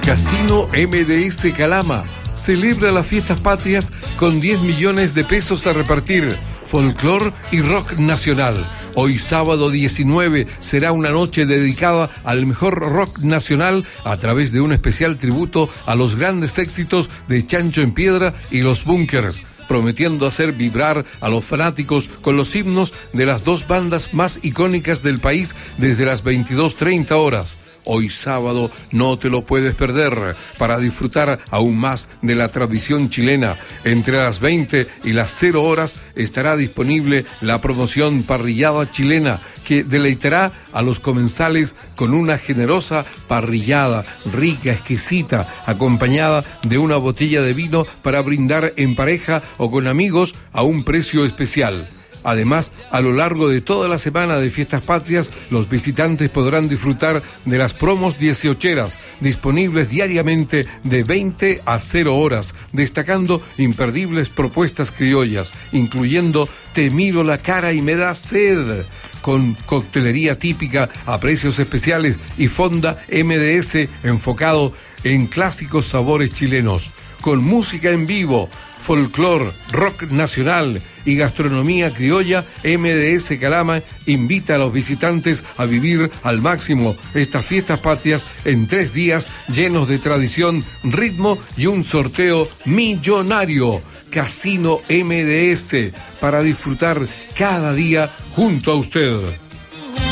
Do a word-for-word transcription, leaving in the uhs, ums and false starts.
Casino M D S Calama celebra las fiestas patrias con diez millones de pesos a repartir. Folclor y rock nacional. Hoy sábado diecinueve será una noche dedicada al mejor rock nacional a través de un especial tributo a los grandes éxitos de Chancho en Piedra y Los Bunkers, prometiendo hacer vibrar a los fanáticos con los himnos de las dos bandas más icónicas del país desde las veintidós treinta horas. Hoy sábado no te lo puedes perder para disfrutar aún más de la tradición chilena. Entre las veinte y las cero horas estará disponible la promoción parrillada chilena que deleitará a los comensales con una generosa parrillada, rica, exquisita, acompañada de una botella de vino para brindar en pareja o con amigos a un precio especial. Además, a lo largo de toda la semana de Fiestas Patrias, los visitantes podrán disfrutar de las promos dieciocheras, disponibles diariamente de veinte a cero horas, destacando imperdibles propuestas criollas, incluyendo Te miro la cara y me da sed, con coctelería típica a precios especiales y fonda M D S enfocado en clásicos sabores chilenos, con música en vivo, folclor, rock nacional y gastronomía criolla. M D S Calama invita a los visitantes a vivir al máximo estas fiestas patrias en tres días llenos de tradición, ritmo y un sorteo millonario. Casino M D S, para disfrutar cada día junto a usted.